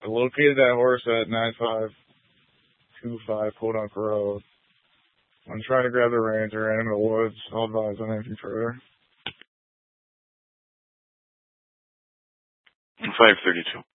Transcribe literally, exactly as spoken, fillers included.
I located that horse at nine five two five quote unquote road. I'm trying to grab the reins. I ran in the woods. I'll advise on anything further. five thirty-two.